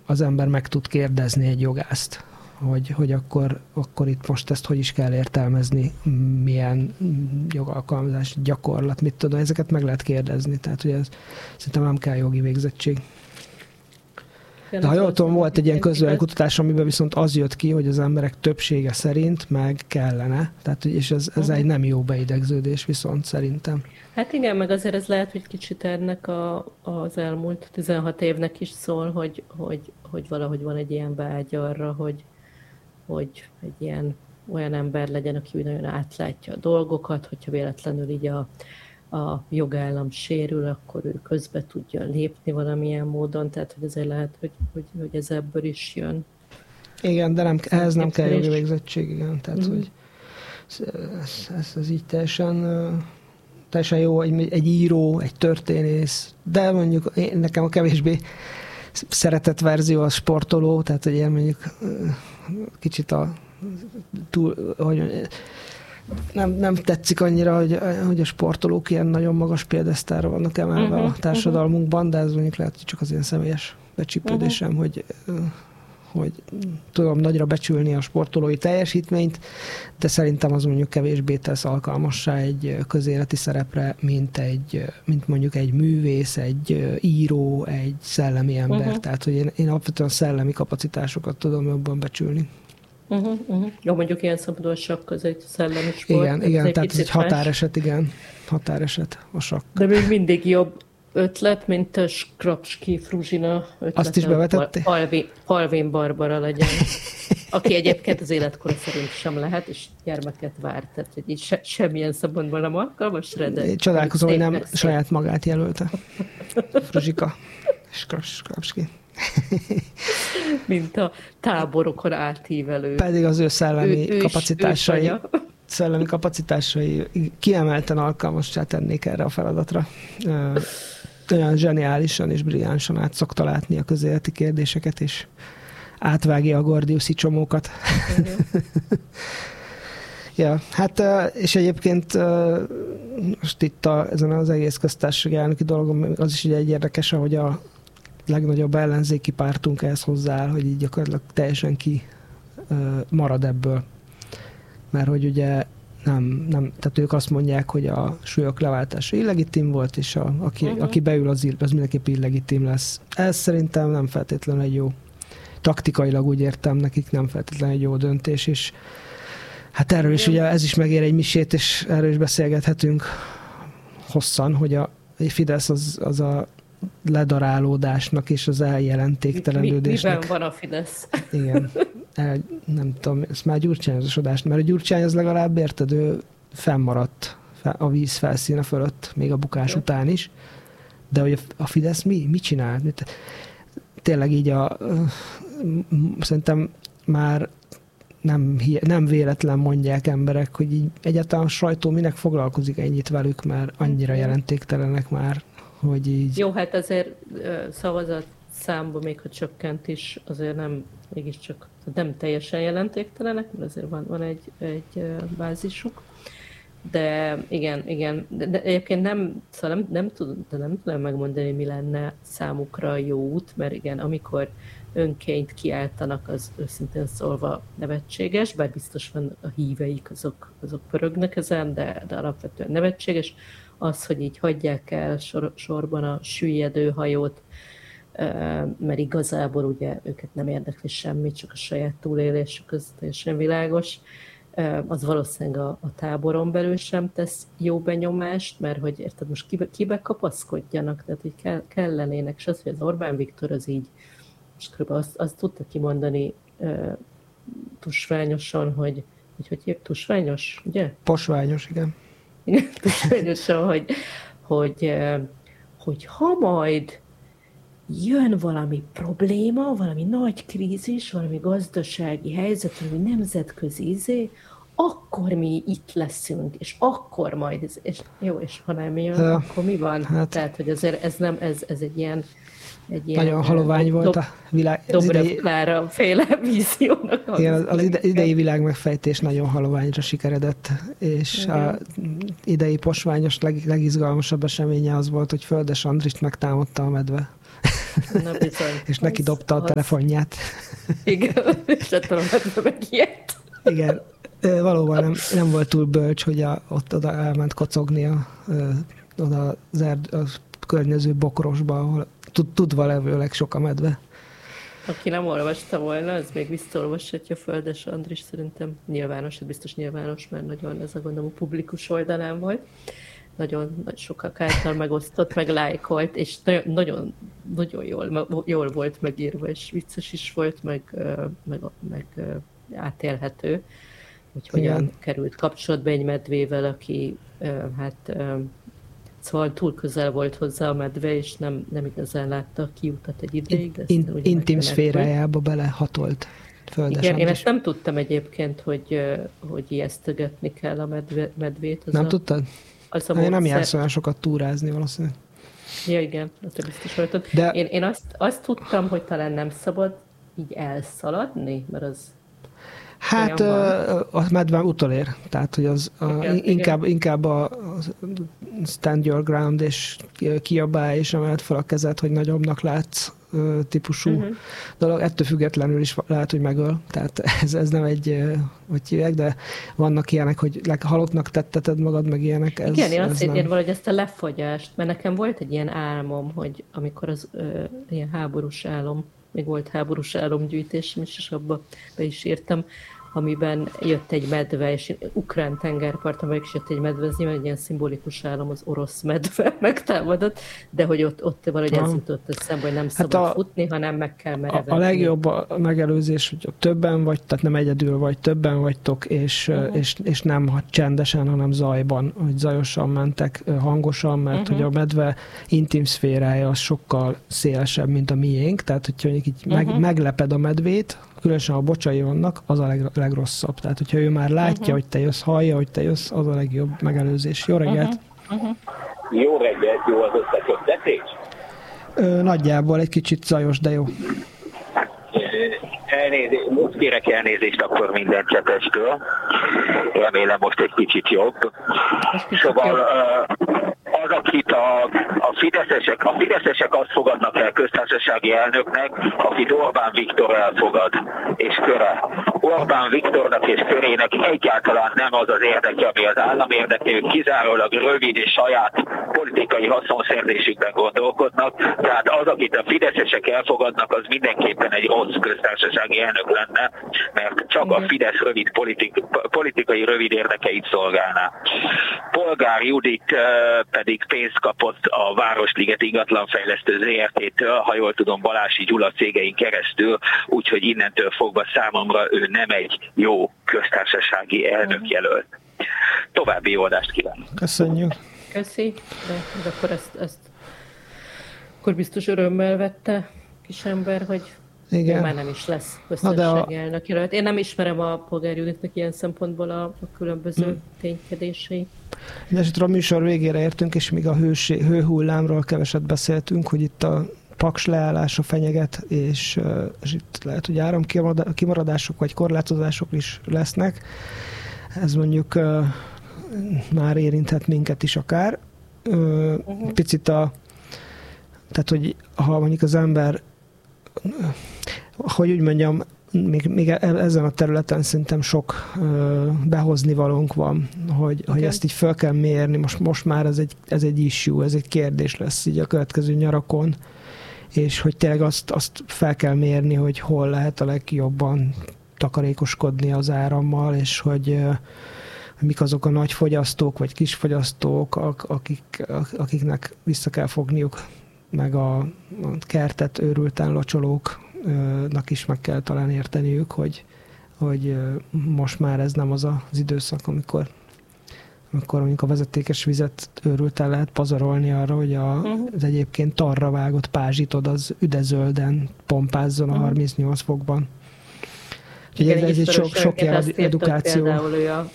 az ember meg tud kérdezni egy jogászt, hogy akkor itt most ezt hogy is kell értelmezni, milyen jogalkalmazás, gyakorlat, mit tudom, ezeket meg lehet kérdezni, tehát hogy ez szerintem nem kell jogi végzettség. De ha jól tudom, volt egy ilyen közvéleménykutatás, amiben viszont az jött ki, hogy az emberek többsége szerint meg kellene, tehát, és ez egy nem jó beidegződés viszont szerintem. Hát igen, meg azért ez lehet, hogy kicsit ennek az elmúlt 16 évnek is szól, hogy valahogy van egy ilyen vágy arra, hogy egy ilyen olyan ember legyen, aki úgy nagyon átlátja a dolgokat, hogyha véletlenül így a jogállam sérül, akkor ő közbe tudjon lépni valamilyen módon, tehát hogy azért lehet, hogy ez ebből is jön. Igen, de ehhez nem kell jogi végzettség, igen, tehát hogy ez így teljesen jó, egy író, egy történész, de mondjuk nekem a kevésbé szeretett verzió a sportoló, tehát hogy én mondjuk kicsit nem tetszik annyira, hogy a sportolók ilyen nagyon magas piedesztálra vannak emelve a társadalmunkban, de ez mondjuk lehet, hogy csak az én személyes becsípődésem, hogy tudom nagyra becsülni a sportolói teljesítményt, de szerintem az mondjuk kevésbé tesz alkalmassá egy közéleti szerepre, mint mondjuk egy művész, egy író, egy szellemi ember. Tehát, hogy én alapvetően szellemi kapacitásokat tudom jobban becsülni. Jó, mondjuk ilyen szempontból a sakk az egy szellemi sport. Igen, tehát ez egy határeset a sakk. De még mindig jobb ötlet, mint a Skrapski Fruzsina ötlet. Azt is bevetették? Palvin Barbara legyen, aki egyébként az életkora szerint sem lehet, és gyermeket vár, tehát hogy így semmilyen szabadban nem alkalmas rá, de... Csodálkozom, hogy nem saját magát jelölte. Fruzsika Skrapski. Mint a táborokon átívelő. Pedig az ő szellemi kapacitásai kiemelten alkalmassá tennék erre a feladatra. Olyan zseniálisan és brilliánsan át szokta látni a közéleti kérdéseket, és átvágja a gordiuszi csomókat. Ja, hát és egyébként most itt ezen az egész köztársasági elnöki dolgon az is egy érdekes, ahogy a legnagyobb ellenzéki pártunk ehhez hozzááll, hogy így gyakorlatilag teljesen ki marad ebből. Mert hogy ugye nem, tehát ők azt mondják, hogy a súlyok leváltása illegitim volt, és aki beül az mindenképp illegitim lesz. Ez szerintem nem feltétlenül egy jó, taktikailag úgy értem, nekik nem feltétlenül egy jó döntés, és hát erről is ugye ez is megér egy misét, és erről is beszélgethetünk hosszan, hogy a Fidesz az a ledarálódásnak és az eljelentéktelenődésnek. Miben van a Fidesz? Igen. Nem tudom, ez már gyurcsányosodás, mert a Gyurcsány az legalább érted, ő fennmaradt a víz felszíne fölött, még a bukás után is, de hogy a Fidesz mit csinál? Tényleg így szerintem már nem véletlen mondják emberek, hogy így egyáltalán a sajtó minek foglalkozik ennyit velük, mert annyira jelentéktelenek már, hogy így... Jó, hát azért szavazat számba, még ha csökkent is, azért nem, mégiscsak nem teljesen jelentéktelenek, mert azért van egy bázisuk. De igen, de egyébként nem tudom megmondani, mi lenne számukra a jó út, mert igen, amikor önként kiáltanak, az őszintén szólva nevetséges, bár biztos van a híveik, azok pörögnek ezen, de alapvetően nevetséges. Az, hogy így hagyják el sorban a süllyedő hajót, mert igazából ugye őket nem érdekli semmi, csak a saját túlélésük, az teljesen világos. Az valószínűleg a táboron belül sem tesz jó benyomást, mert hogy érted, most kibe kapaszkodjanak, tehát hogy kellenének, és az, hogy az Orbán Viktor az így, és körülbelül azt tudta kimondani tusványosan, hogy tusványos, ugye? Posványos, igen. Tusványosan, hogy ha majd jön valami probléma, valami nagy krízis, valami gazdasági helyzet, valami nemzetközi akkor mi itt leszünk, és akkor majd, és ha nem jön, akkor mi van? Hát, tehát, hogy azért ez egy ilyen nagyon halovány volt a világ. Dobrev Klára féle víziónak. Igen, az idei világmegfejtés nagyon haloványra sikeredett, és az idei posványos legizgalmasabb eseménye az volt, hogy Földes Andrist megtámadta a medve. Na bizony. És neki dobta a telefonját. Igen, és ettől a medve megijedt. Igen, valóban nem volt túl bölcs, hogy ott oda elment kocogni oda a környező bokrosba, ahol tudva levőleg sok a medve. Aki nem olvasta volna, az még visszaolvashatja Földes Andris, szerintem nyilvános, biztos nyilvános, mert nagyon, ez a gondolom a publikus oldalán volt. Nagyon sokak által megosztott, meg lájkolt, és nagyon jól volt megírva, és vicces is volt, meg átélhető, hogy hogyan került kapcsolatba egy medvével, aki szóval túl közel volt hozzá a medve, és nem igazán látta a kiutat egy ideig. De intim szférájába belehatolt Földes Igen, Andris. én ezt nem tudtam egyébként, hogy ijesztgetni kell a medvét. Nem tudtad? Én nem jársz olyan sokat túrázni valószínűleg. Ja, igen, azt biztos voltad. De... Én azt tudtam, hogy talán nem szabad így elszaladni, mert az hát a medve utolér, tehát hogy az inkább a stand your ground és kiabálj és emeld fel a kezed, hogy nagyobbnak látsz típusú dolog. Ettől függetlenül is lehet, hogy megöl. Tehát ez nem egy, hogy hívják, de vannak ilyenek, hogy halottnak tetteted magad, meg ilyenek. Igen, én azt hiszem valahogy ezt a lefagyást, mert nekem volt egy ilyen álmom, hogy amikor az ilyen háborús álom, még volt háborús álomgyűjtésem is, és abba be is írtam, amiben jött egy medve, és ukrán tengerparton meg is jött egy medve, ez nyilván egy ilyen szimbolikus álom, az orosz medve megtámadott, de hogy ott valahogy ez jutott eszembe, hogy nem szabad futni, hanem meg kell merevedni. A legjobb a megelőzés, hogy többen vagy, tehát nem egyedül vagy, többen vagytok, és nem csendesen, hanem zajban, hogy zajosan mentek, hangosan, mert hogy a medve intim szférája az sokkal szélesebb, mint a miénk, tehát hogyha így megleped a medvét, különösen a bocsai vannak, az a legrosszabb. Tehát, hogyha ő már látja, hogy te jössz, hallja, hogy te jössz, az a legjobb megelőzés. Jó reggelt! Jó reggelt, jó az összeköttetés? Nagyjából egy kicsit zajos, de jó. Most kérek elnézést akkor minden csetestől. Remélem most egy kicsit jobb. Szóval az, akit a fideszesek azt fogadnak el köztársasági elnöknek, akit Orbán Viktor elfogad, és köre. Orbán Viktornak és körének egyáltalán nem az az érdeke, ami az állam érdeke, ők kizárólag rövid és saját politikai haszonszerzésükben gondolkodnak, tehát az, akit a fideszesek elfogadnak, az mindenképpen egy rossz köztársasági elnök lenne, mert csak a Fidesz politikai rövid érdekeit szolgálná. Polgár Judit pedig pénzt kapott a Városliget ingatlanfejlesztő ZRT-től, ha jól tudom, Balási Gyula cégein keresztül, úgyhogy innentől fogva számomra ő nem egy jó köztársasági elnök jelölt. További jó adást kívánok! Köszönjük! Köszi, de akkor ezt akkor biztos örömmel vette kisember, hogy igen. Már nem is lesz köztársasági elnök jelölt. Én nem ismerem a Polgár Juditnak ilyen szempontból a különböző ténykedései. Mindenesetre a műsor végére értünk, és még a hőhullámról keveset beszéltünk, hogy itt a paks leállása fenyeget, és itt lehet, hogy áramkimaradások vagy korlátozások is lesznek. Ez mondjuk már érinthet minket is akár. Picit tehát, hogy ha mondjuk az ember, hogy úgy mondjam, még ezen a területen szerintem sok behozni valónk van, hogy ezt így fel kell mérni. Most már ez egy issue, ez egy kérdés lesz így a következő nyarakon, és hogy tényleg azt fel kell mérni, hogy hol lehet a legjobban takarékoskodni az árammal, és hogy mik azok a nagy fogyasztók, vagy kis fogyasztók, akiknek vissza kell fogniuk, meg a kertet őrülten locsolóknak is meg kell talán érteniük, hogy most már ez nem az az időszak, amikor mondjuk a vezetékes vizet őrülten lehet pazarolni arra, hogy az egyébként tarra vágott pázsitod az üdezölden pompázzon a 38 fokban. Úgyhogy ez egy sok ilyen edukáció. Például ő a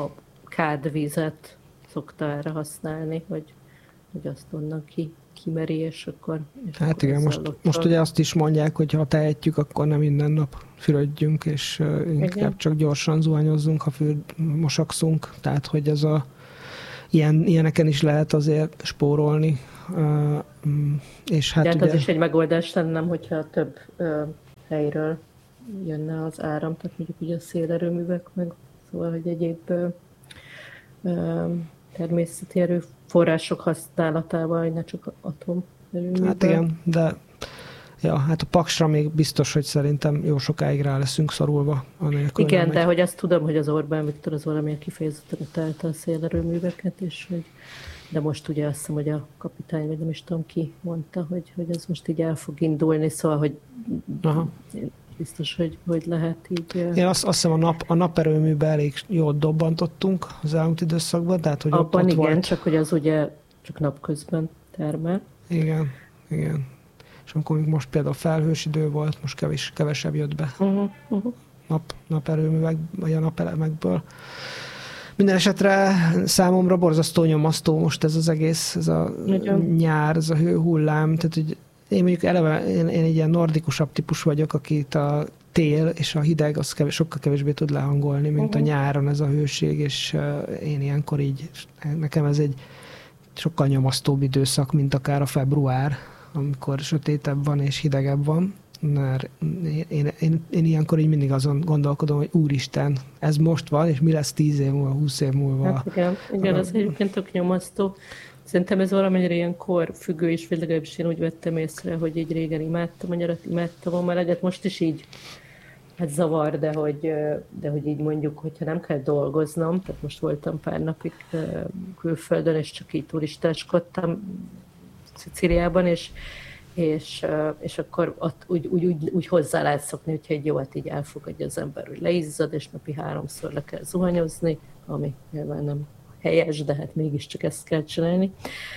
kádvizet szokta erre használni, hogy azt onnan kimeri, és akkor... Hát igen, most ugye azt is mondják, hogy ha tehetjük, akkor nem minden nap fürödjünk, és inkább csak gyorsan zuhanyozzunk, ha mosakszunk. Tehát, hogy ez ilyeneken is lehet azért spórolni, És hát ugye... az is egy megoldás lenne, hogyha több helyről jönne az áram, tehát mondjuk ugye a szélerőművek, meg szóval, hogy egyéb természeti erőforrások használatával, ne csak atomerőművel. Hát igen, de hát a Paksra még biztos, hogy szerintem jó sokáig rá leszünk szorulva. Anélkül, igen, de hogy azt tudom, hogy az Orbán Viktor az valamilyen kifejezetten utálta a szélerőműveket, és hogy de most ugye azt hiszem, hogy a kapitány, vagy nem is tudom ki mondta, hogy ez most így el fog indulni, szóval, hogy biztos, hogy lehet így... Én azt hiszem a naperőműben elég jól dobbantottunk az elmúlt időszakban, tehát hogy abban ott igen, volt... csak hogy az ugye csak napközben termel. Igen. És amikor most például felhős idő volt, most kevesebb jött be naperőművek, vagy a napelemekből. Minden esetre számomra borzasztó nyomasztó most ez az egész, ez a nyár, ez a hőhullám. Tehát, hogy én mondjuk eleve én egy ilyen nordikusabb típus vagyok, akit a tél és a hideg az sokkal kevésbé tud lehangolni, mint a nyáron ez a hőség, és én ilyenkor így, nekem ez egy sokkal nyomasztóbb időszak, mint akár a február, amikor sötétebb van és hidegebb van. Mert én ilyenkor így mindig azon gondolkodom, hogy úristen, ez most van, és mi lesz 10 év múlva, 20 év múlva. Hát igen, ez egyébként tök nyomasztó. Szerintem ez valamennyire ilyen korfüggő, és legalábbis én úgy vettem észre, hogy így régen imádtam a nyarat, imádtam a meleget, most is így hát zavar, de hogy így mondjuk, hogyha nem kell dolgoznom, tehát most voltam pár napig külföldön, és csak így turistáskodtam Szicíliában, és akkor ott úgy hozzá lehet szokni, hogyha egy jó, hát így elfogadja az ember, hogy leizzad, és napi 3-szor le kell zuhanyozni, ami nyilván nem helyes, de hát mégiscsak ezt kell csinálni,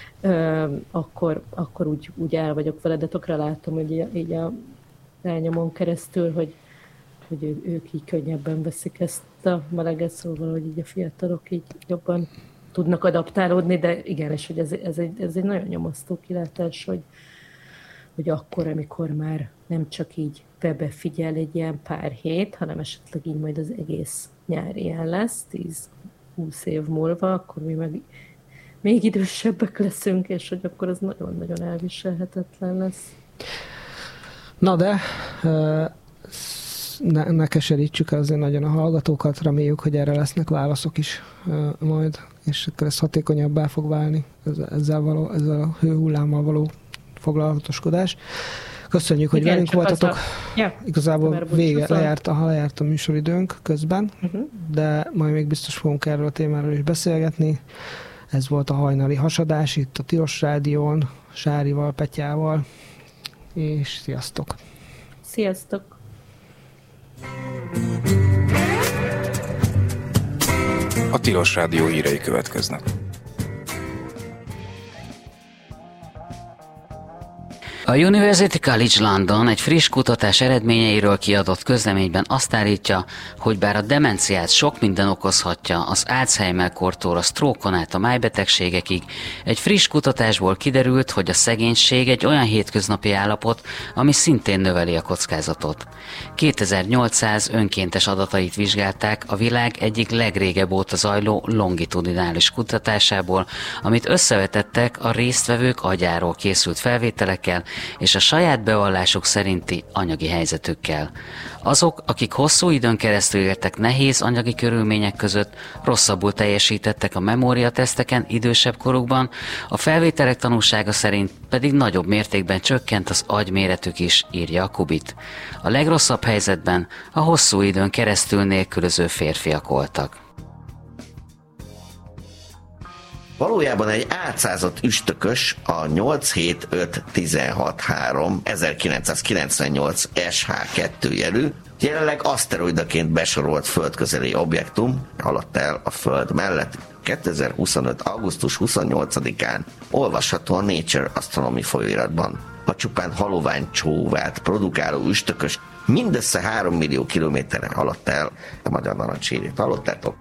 akkor úgy el vagyok vele, de tökre látom, hogy így a elnyomon keresztül, hogy ők így könnyebben veszik ezt a meleget, szóval, hogy így a fiatalok így jobban tudnak adaptálódni, de igen, és hogy ez egy nagyon nyomasztó kilátás, hogy akkor, amikor már nem csak így befigyel egy ilyen pár hét, hanem esetleg így majd az egész nyár ilyen lesz, 10-20 év múlva, akkor mi meg még idősebbek leszünk, és hogy akkor az nagyon-nagyon elviselhetetlen lesz. Na de ne keserítsük azért nagyon a hallgatókat, reméljük, hogy erre lesznek válaszok is majd, és akkor ez hatékonyabbá fog válni ezzel a hőhullámmal való foglalatoskodás. Köszönjük, hogy velünk voltatok. Igazából lejárt a műsoridőnk közben, de majd még biztos fogunk erről a témáról is beszélgetni. Ez volt a hajnali hasadás itt a Tilos Rádión, Sárival, Petyával, és sziasztok! Sziasztok! A Tilos Rádió hírei következnek. A University College London egy friss kutatás eredményeiről kiadott közleményben azt állítja, hogy bár a demenciát sok minden okozhatja, az Alzheimer-kortól a sztrókon át a májbetegségekig, egy friss kutatásból kiderült, hogy a szegénység egy olyan hétköznapi állapot, ami szintén növeli a kockázatot. 2800 önkéntes adatait vizsgálták a világ egyik legrégebb óta zajló longitudinális kutatásából, amit összevetettek a résztvevők agyáról készült felvételekkel, és a saját bevallásuk szerinti anyagi helyzetükkel. Azok, akik hosszú időn keresztül éltek nehéz anyagi körülmények között, rosszabbul teljesítettek a memóriateszteken idősebb korukban, a felvételek tanúsága szerint pedig nagyobb mértékben csökkent az agyméretük is, írja a Kubit. A legrosszabb helyzetben a hosszú időn keresztül nélkülöző férfiak voltak. Valójában egy átszázott üstökös a 875163 1998 SH2 jelű, jelenleg aszteroidaként besorolt földközeli objektum haladt el a Föld mellett 2025. augusztus 28-án, olvasható a Nature Astronomy folyóiratban. A csupán halovány csóvát produkáló üstökös mindössze 3 millió kilométerre haladt el a Magyar Narancssírét. Hallottátok?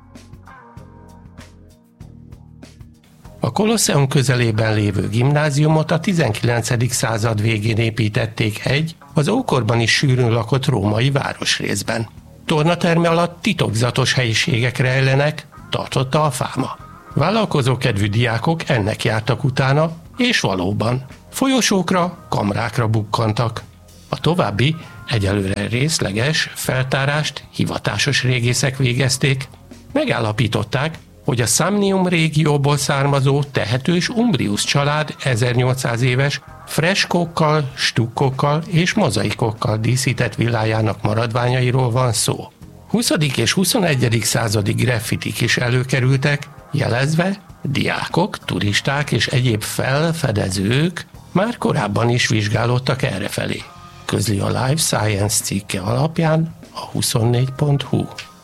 A Kolosseum közelében lévő gimnáziumot a 19. század végén építették az ókorban is sűrűn lakott római városrészben. Tornaterme alatt titokzatos helyiségek rejlenek, tartotta a fáma. Vállalkozókedvű diákok ennek jártak utána, És valóban, folyosókra, kamrákra bukkantak. A további, egyelőre részleges feltárást hivatásos régészek végezték. Megállapították, hogy a Samnium régióból származó tehetős Umbrius család 1800 éves freskókkal, stukkokkal és mozaikokkal díszített villájának maradványairól van szó. 20. és 21. századi graffitik is előkerültek, jelezve, diákok, turisták és egyéb felfedezők már korábban is vizsgálódtak errefelé. Közli a Life Science cikke alapján a 24.hu.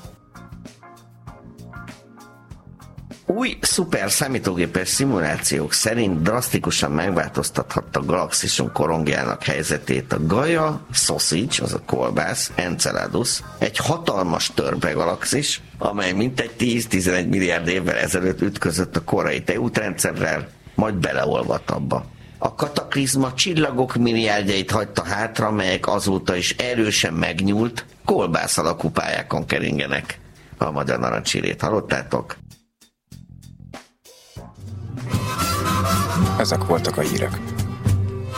Új szuper számítógépes szimulációk szerint drasztikusan megváltoztathatta galaxisunk korongjának helyzetét a Gaia Sausage, az a kolbász, Enceladus, egy hatalmas törpe galaxis, amely mintegy 10-11 milliárd évvel ezelőtt ütközött a korai tejútrendszerrel, majd beleolvadt abba. A kataklizma csillagok milliárdjait hagyta hátra, melyek azóta is erősen megnyúlt, kolbász alakú pályákon keringenek. A Magyar Narancshírét hallottátok? Ezek voltak a hírek.